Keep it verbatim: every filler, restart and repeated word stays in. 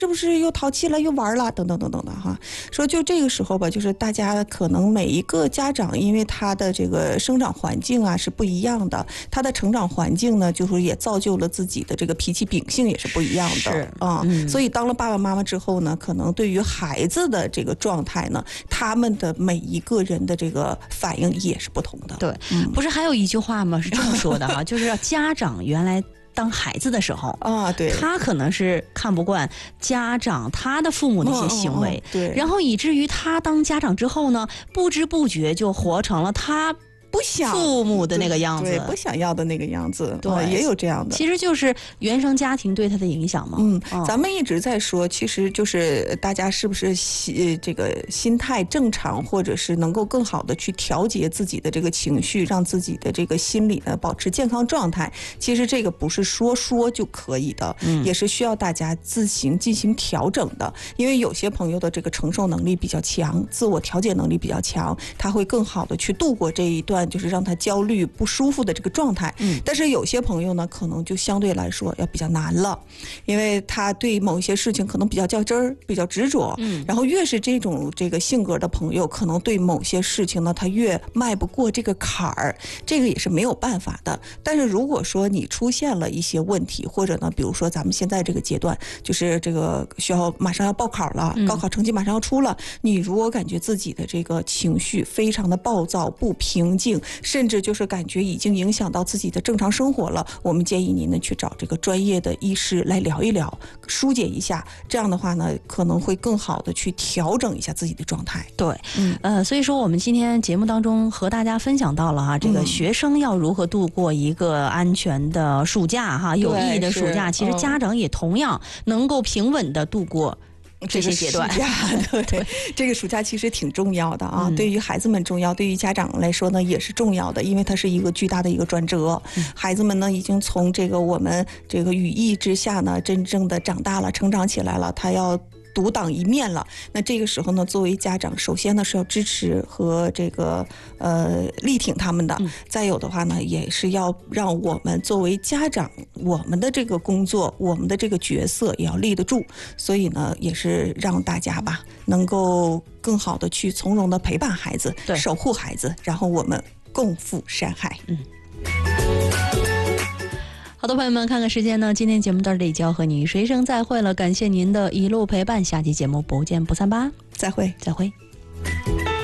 是不是又淘气了又玩了等等等等的哈。说就这个时候吧，就是大家可能每一个家长因为他的这个生长环境啊是不一样的，他的成长环境呢就是也造就了自己的这个脾气秉性也是不一样的啊、嗯。所以当了爸爸妈妈之后呢，可能对于孩子的这个状态呢，他们的每一个人的这个反应也是不同的。 对，嗯、不是还有一句话吗？是这么说的哈，就是要家长原来当孩子的时候啊，对， 他可能是看不惯家长他的父母的一些行为， 嗯嗯、对， 然后以至于他当家长之后呢，不知不觉就活成了他不想父母的那个样子， 对，不想要的那个样子， 对、 哦，也有这样的。 其实就是原生家庭对他的影响嘛。 嗯，哦、咱们一直在说，其实就是大家是不是心这个心态正常，或者是能够更好的去调节自己的这个情绪，让自己的这个心理呢保持健康状态。其实这个不是说说就可以的，嗯、也是需要大家自行进行调整的。因为有些朋友的这个承受能力比较强，自我调节能力比较强，他会更好的去度过这一段。就是让他焦虑不舒服的这个状态，嗯，但是有些朋友呢，可能就相对来说要比较难了，因为他对某一些事情可能比较较真儿，比较执着，嗯，然后越是这种这个性格的朋友，可能对某些事情呢，他越迈不过这个坎儿，这个也是没有办法的。但是如果说你出现了一些问题，或者呢，比如说咱们现在这个阶段，就是这个学校马上要报考了，嗯、高考成绩马上要出了，你如果感觉自己的这个情绪非常的暴躁、不平静，甚至就是感觉已经影响到自己的正常生活了，我们建议您呢去找这个专业的医师来聊一聊，疏解一下，这样的话呢可能会更好的去调整一下自己的状态。 对，嗯，呃，所以说我们今天节目当中和大家分享到了哈，这个学生要如何度过一个安全的暑假哈，有意义的暑假，其实家长也同样能够平稳的度过这些阶段。 对，对，这个暑假其实挺重要的啊，嗯、对于孩子们重要，对于家长来说呢也是重要的，因为它是一个巨大的一个转折。嗯、孩子们呢已经从这个我们这个羽翼之下呢，真正的长大了，成长起来了，他要独当一面了。那这个时候呢，作为家长，首先呢是要支持和这个呃力挺他们的。嗯、再有的话呢，也是要让我们作为家长，我们的这个工作，我们的这个角色也要立得住。所以呢，也是让大家吧，能够更好的去从容的陪伴孩子，守护孩子，然后我们共赴山海。嗯。 好的，朋友们，看看时间呢，今天节目到这里就要和你说一声再会了，感谢您的一路陪伴，下期节目不见不散吧， 再会， 再会。